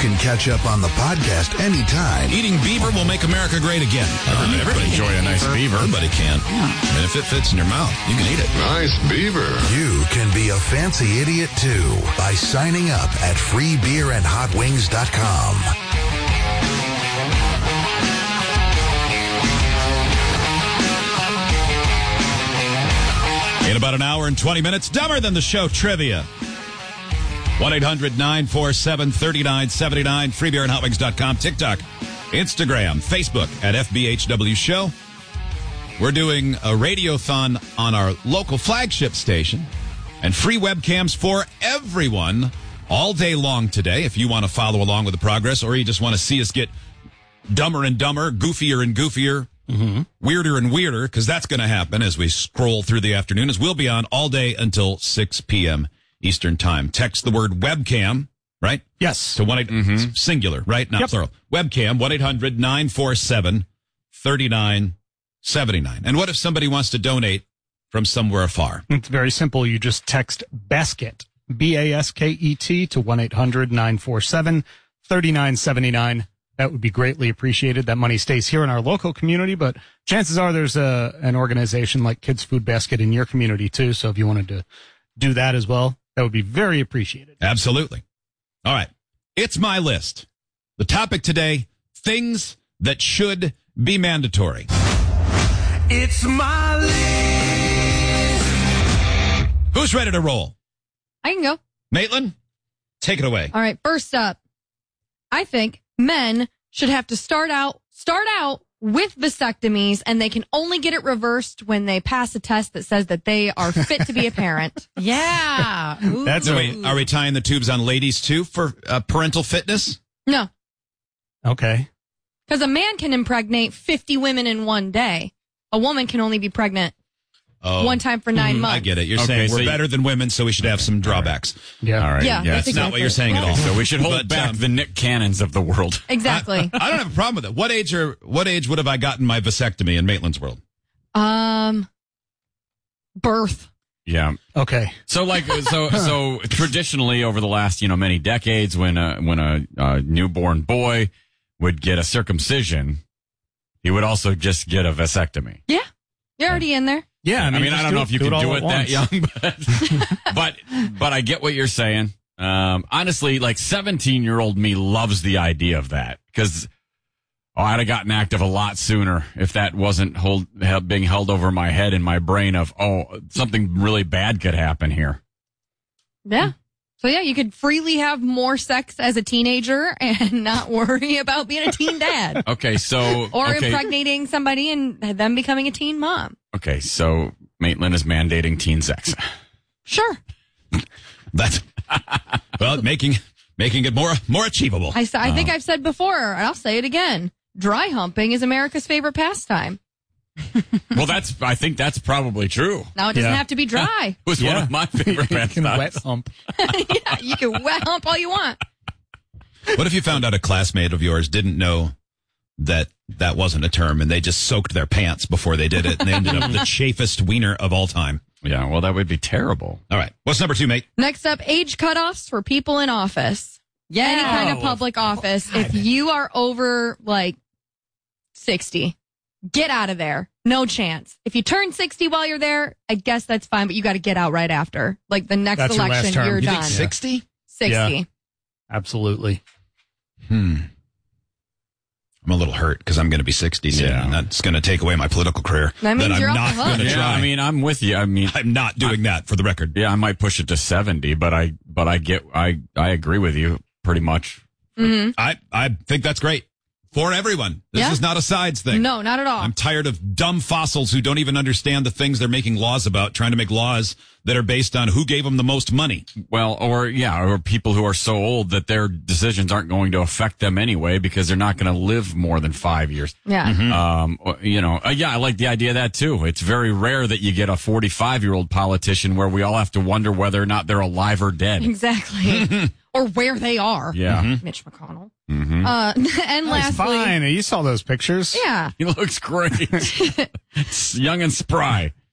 can catch up on the podcast anytime. Eating beaver will make America great again. Everybody enjoy a nice beaver. Everybody can. I mean, if it fits in your mouth, you can eat it. Nice beaver. You can be a fancy idiot, too, by signing up at freebeerandhotwings.com. In about an hour and 20 minutes, dumber than the show trivia. 1-800-947-3979, freebeerandhotwings.com, TikTok, Instagram, Facebook at FBHW Show. We're doing a radiothon on our local flagship station and free webcams for everyone all day long today. If you want to follow along with the progress or you just want to see us get dumber and dumber, goofier and goofier, weirder and weirder, because that's going to happen as we scroll through the afternoon, as we'll be on all day until 6 p.m. Eastern Time. Text the word webcam, right? Yes. To 1-800, singular, right? Not plural. Webcam, 1-800-947-3979. And what if somebody wants to donate from somewhere afar? It's very simple. You just text BASKET, BASKET, to 1-800-947-3979. That would be greatly appreciated. That money stays here in our local community, but chances are there's an organization like Kids Food Basket in your community too. So if you wanted to do that as well, that would be very appreciated. Absolutely. All right. It's my list. The topic today, things that should be mandatory. It's my list. Who's ready to roll? I can go. Maitland, take it away. All right. First up, I think men should have to start out with vasectomies, and they can only get it reversed when they pass a test that says that they are fit to be a parent. Yeah. Ooh. Wait, are we tying the tubes on ladies too for parental fitness? No. Okay. Because a man can impregnate 50 women in one day. A woman can only be pregnant one time for 9 months. I get it. You're saying we're better than women, so we should have some drawbacks. Yeah. All right. Yeah, That's exactly not what you're saying at all. So we should hold back the Nick Cannons of the world. Exactly. I don't have a problem with it. What age would have I gotten my vasectomy in Maitland's world? Birth. Yeah. Okay. So so traditionally over the last, many decades when a newborn boy would get a circumcision, he would also just get a vasectomy. Yeah. You're already in there. Yeah. I mean, I don't know if you can do it that young, but I get what you're saying. Honestly, like 17-year-old me loves the idea of that because I'd have gotten active a lot sooner if that wasn't being held over my head in my brain of, something really bad could happen here. Yeah. So yeah, you could freely have more sex as a teenager and not worry about being a teen dad. Okay, so or impregnating somebody and them becoming a teen mom. Okay, so Maitland is mandating teen sex. Sure. That's making it more achievable. I think I've said before, and I'll say it again. Dry humping is America's favorite pastime. Well, I think that's probably true. Now it doesn't have to be dry. It was one of my favorite pastimes. Wet hump. Yeah, you can wet hump all you want. What if you found out a classmate of yours didn't know that wasn't a term and they just soaked their pants before they did it and they ended up the chafest wiener of all time? Yeah, well, that would be terrible. All right. What's number 2, mate? Next up, age cutoffs for people in office. Yeah. Any kind of public office. If you are over 60, get out of there. No chance. If you turn 60 while you're there, I guess that's fine, but you got to get out right after. Like the next That's your last election, term. you're You done. think 60? 60. Yeah. Absolutely. I'm a little hurt because I'm going to be 60 soon, and that's going to take away my political career. That means you're I'm off not the hook. going to try. I mean, I'm with you. I mean, I'm not doing that for the record. Yeah, I might push it to 70, but I agree with you pretty much. Mm-hmm. I think that's great for everyone. This is not a sides thing. No, not at all. I'm tired of dumb fossils who don't even understand the things they're making laws about, trying to make laws that are based on who gave them the most money. Well, or people who are so old that their decisions aren't going to affect them anyway because they're not going to live more than 5 years. Yeah. I like the idea of that too. It's very rare that you get a 45-year-old politician where we all have to wonder whether or not they're alive or dead. Exactly. Or where they are. Yeah. Mitch McConnell. Mm-hmm. And That's lastly. fine. You saw those pictures. Yeah. He looks great. Young and spry.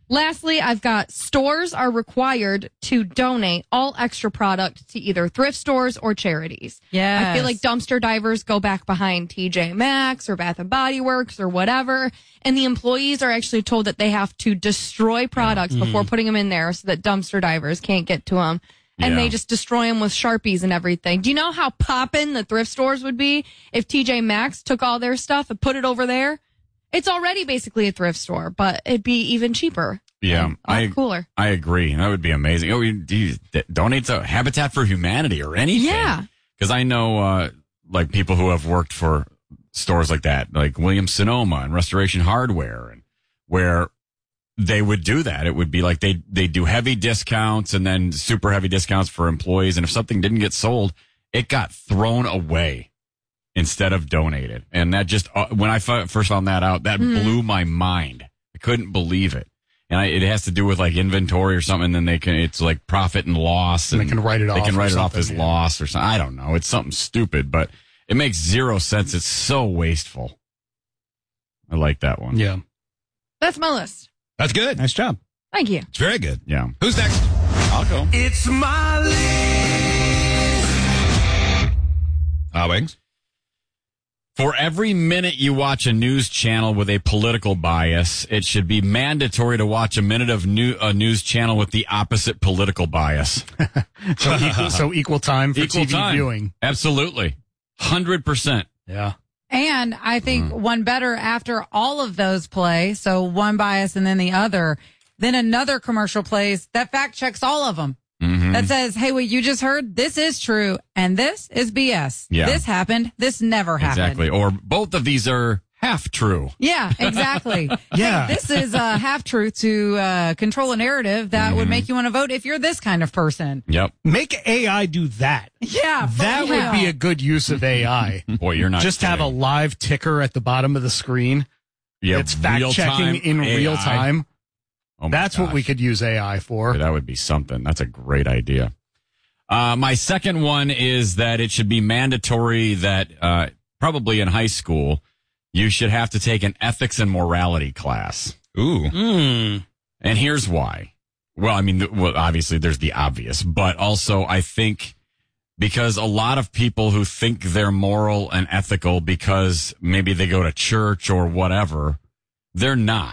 Lastly, I've got stores are required to donate all extra product to either thrift stores or charities. Yes. I feel like dumpster divers go back behind TJ Maxx or Bath and Body Works or whatever, and the employees are actually told that they have to destroy products before putting them in there so that dumpster divers can't get to them. And they just destroy them with Sharpies and everything. Do you know how poppin' the thrift stores would be if TJ Maxx took all their stuff and put it over there? It's already basically a thrift store, but it'd be even cheaper. Yeah, cooler. I agree. That would be amazing. Oh, do you donate to Habitat for Humanity or anything? Yeah. Because I know, like people who have worked for stores like that, like Williams Sonoma and Restoration Hardware, and where they would do that. It would be like they do heavy discounts and then super heavy discounts for employees. And if something didn't get sold, it got thrown away instead of donated. And that just, when I first found that out, that blew my mind. I couldn't believe it. And it has to do with like inventory or something. And then it's like profit and loss. And they can write it off. They can write it off something, as loss or something. I don't know. It's something stupid, but it makes zero sense. It's so wasteful. I like that one. Yeah. That's my list. That's good. Nice job. Thank you. It's very good. Yeah. Who's next? I'll go. It's my list. Wings. For every minute you watch a news channel with a political bias, it should be mandatory to watch a minute of a news channel with the opposite political bias. So equal time for Equal TV time. viewing. Absolutely. 100%. Yeah. And I think one better after all of those play, so one bias and then the other, then another commercial plays that fact checks all of them. That says, hey, what you just heard, this is true, and this is BS. Yeah. This happened, this never happened. Exactly. Or both of these are half true. Yeah, exactly. Yeah. Hey, this is a half-truth to control a narrative that would make you want to vote if you're this kind of person. Yep. Make AI do that. Yeah. That would be a good use of AI. Boy, you're not Just have a kidding. live ticker at the bottom of the screen. Yeah, It's fact checking real-time in real AI. time. Oh my That's what gosh. we could use AI for. That would be something. That's a great idea. My second one is that it should be mandatory that probably in high school, you should have to take an ethics and morality class. Ooh. Mm. And here's why. Well, I mean, obviously there's the obvious, but also I think because a lot of people who think they're moral and ethical because maybe they go to church or whatever, they're not.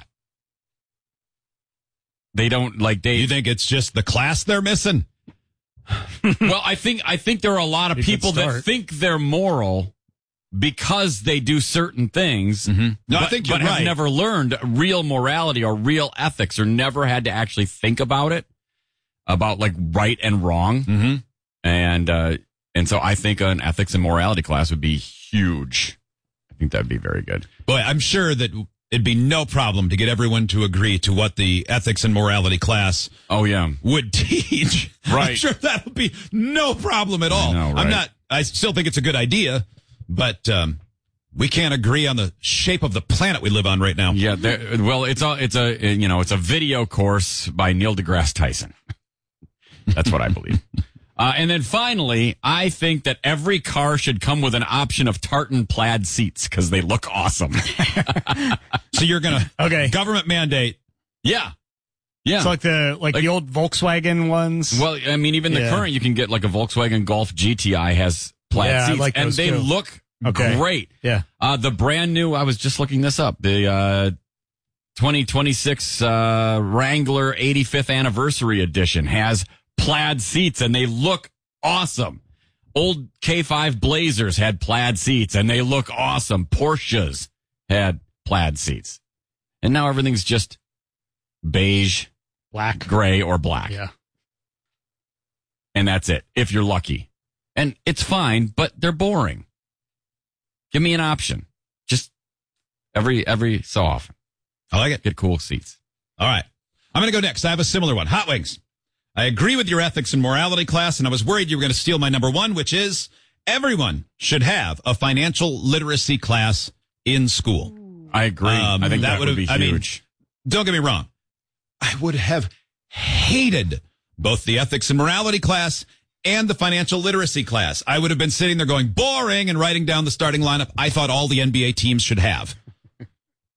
They don't like they. You think it's just the class they're missing? Well, I think there are a lot of You could people that start. think they're moral because they do certain things. No, I but, think you're but have right. never learned real morality or real ethics, or never had to actually think about it, about like right and wrong. Mm-hmm. And so I think an ethics and morality class would be huge. I think that'd be very good. Boy, I'm sure that it'd be no problem to get everyone to agree to what the ethics and morality class Oh yeah, would teach. Right. I'm sure that would be no problem at all. I know, right? I still think it's a good idea, but we can't agree on the shape of the planet we live on right now. yeah. Well, it's a video course by Neil deGrasse Tyson. That's what I believe. And then finally, I think that every car should come with an option of tartan plaid seats because they look awesome. So you're going to government mandate. Yeah. Yeah. It's like the old Volkswagen ones. Well, I mean, even the Yeah. current, you can get like a Volkswagen Golf GTI has plaid Yeah, I seats, like and those they too. look Okay. great. Yeah. The brand new, I was just looking this up, the 2026 Wrangler 85th Anniversary Edition has plaid seats, and they look awesome. Old K5 Blazers had plaid seats, and they look awesome. Porsches had plaid seats. And now everything's just beige, Black. gray, or black. Yeah. And that's it, if you're lucky. And it's fine, but they're boring. Give me an option. Just every so often. I like it. Get cool seats. All right. I'm going to go next. I have a similar one. Hot Wings. I agree with your ethics and morality class, and I was worried you were going to steal my number one, which is everyone should have a financial literacy class in school. I agree. I think that would be huge. Don't get me wrong. I would have hated both the ethics and morality class and the financial literacy class. I would have been sitting there going, boring, and writing down the starting lineup I thought all the NBA teams should have.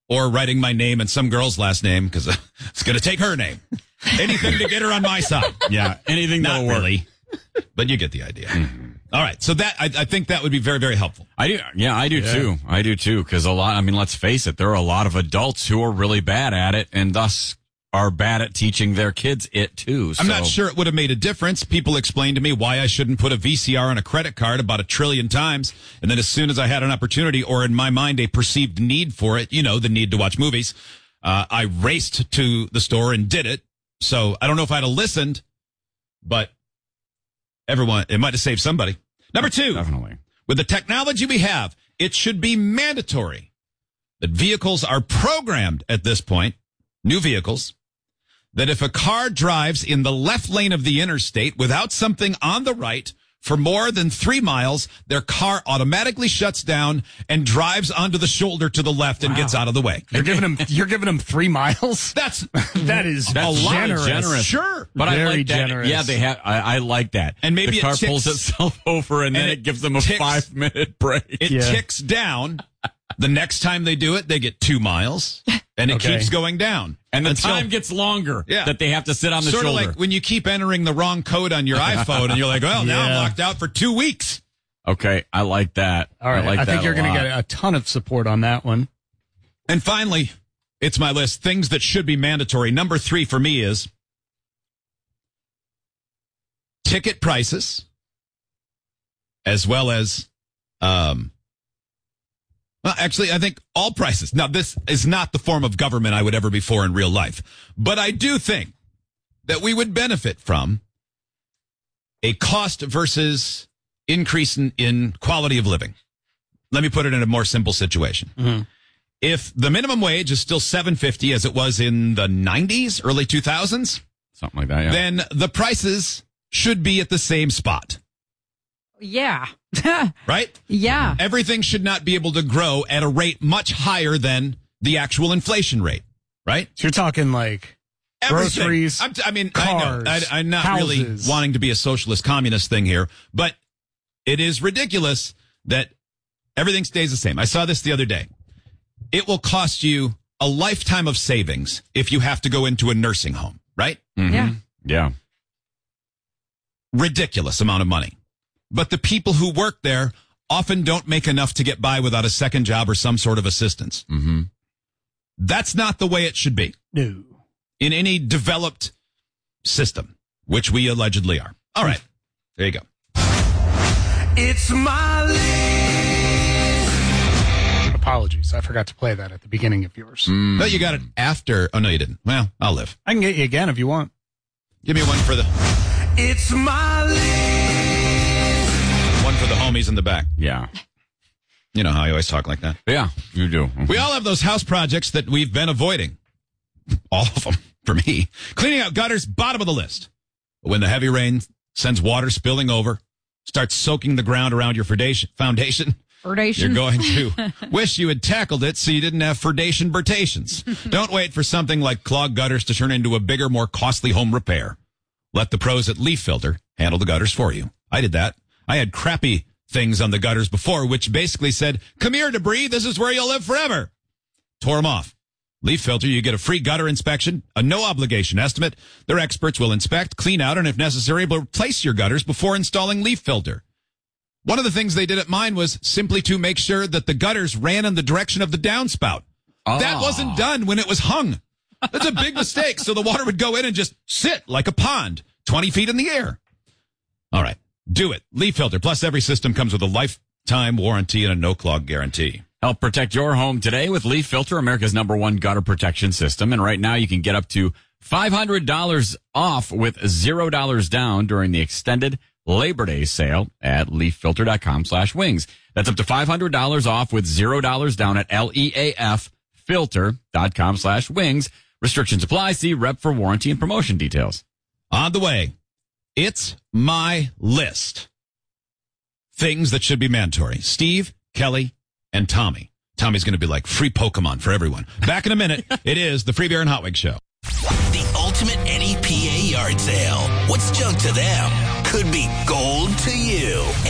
or writing my name and some girl's last name because it's going to take her name. Anything to get her on my side. Yeah, anything Not that'll work. really, but you get the idea. All right, so that I think that would be very, very helpful. I do. Yeah, I do too. I do too. Because let's face it, there are a lot of adults who are really bad at it, and thus are bad at teaching their kids it too. I'm not sure it would have made a difference. People explained to me why I shouldn't put a VCR on a credit card about 1 trillion times. And then as soon as I had an opportunity or in my mind a perceived need for it, the need to watch movies, I raced to the store and did it. So I don't know if I'd have listened, but it might have saved somebody. Number 2, Definitely. With the technology we have, it should be mandatory that vehicles are programmed at this point, new vehicles, that if a car drives in the left lane of the interstate without something on the right for more than 3 miles, their car automatically shuts down and drives onto the shoulder to the left and gets out of the way. You're giving them 3 miles? that is That's a lot generous. Sure. But Very I like that. generous. Yeah, they have. I like that. And maybe the car it ticks- pulls itself over, and then and it it gives them a ticks- 5-minute break. It Yeah. ticks down. The next time they do it, they get 2 miles, and it Okay. keeps going down. And the Until- time gets longer Yeah. that they have to sit on the sort shoulder. of like when you keep entering the wrong code on your iPhone, and you're like, well, now I'm Yeah. locked out for 2 weeks. Okay, I like that. All right. I I think you're going to get a ton of support on that one. And finally, it's my list. Things that should be mandatory. Number 3 for me is ticket prices, as well as, well, actually, I think all prices. Now, this is not the form of government I would ever be for in real life, but I do think that we would benefit from a cost versus increase in quality of living. Let me put it in a more simple situation. Mm-hmm. If the minimum wage is still $7.50 as it was in the 90s, early 2000s, something like that. Yeah. then the prices should be at the same spot, Yeah. right? Yeah. Everything should not be able to grow at a rate much higher than the actual inflation rate, right? So you're talking like Everything. groceries, I know. cars, I'm not houses. really wanting to be a socialist communist thing here, but it is ridiculous that everything stays the same. I saw this the other day. It will cost you a lifetime of savings if you have to go into a nursing home, right? Mhm. Yeah. Yeah. Ridiculous amount of money. But the people who work there often don't make enough to get by without a second job or some sort of assistance. Mm-hmm. That's not the way it should be No. in any developed system, which we allegedly are. All right. There you go. It's my list. Apologies. I forgot to play that at the beginning of yours. No, you got it after. Oh, no, you didn't. Well, I'll live. I can get you again if you want. Give me one for the It's my list. homies in the back. Yeah. You know how I always talk like that. Yeah, you do. We all have those house projects that we've been avoiding. All of them, for me. Cleaning out gutters, bottom of the list. When the heavy rain sends water spilling over, starts soaking the ground around your foundation, Ferdation. you're going to wish you had tackled it so you didn't have ferdation bertations. Don't wait for something like clogged gutters to turn into a bigger, more costly home repair. Let the pros at Leaf Filter handle the gutters for you. I did that. I had crappy things on the gutters before, which basically said, come here, debris, this is where you'll live forever. Tore them off. Leaf Filter, you get a free gutter inspection, a no-obligation estimate. Their experts will inspect, clean out, and if necessary, will replace your gutters before installing Leaf Filter. One of the things they did at mine was simply to make sure that the gutters ran in the direction of the downspout. That wasn't done when it was hung. That's a big mistake. So the water would go in and just sit like a pond, 20 feet in the air. All right. Do it. Leaf Filter. Plus, every system comes with a lifetime warranty and a no-clog guarantee. Help protect your home today with Leaf Filter, America's #1 gutter protection system. And right now you can get up to $500 off with $0 down during the extended Labor Day sale at leaffilter.com/wings. That's up to $500 off with $0 down at leaffilter.com/wings. Restrictions apply. See rep for warranty and promotion details. On the way, it's my list. Things that should be mandatory. Steve, Kelly, and Tommy. Tommy's going to be like free Pokemon for everyone. Back in a minute. It is the Free Beer and Hot Wings Show. The ultimate NEPA yard sale. What's junk to them could be gold to you.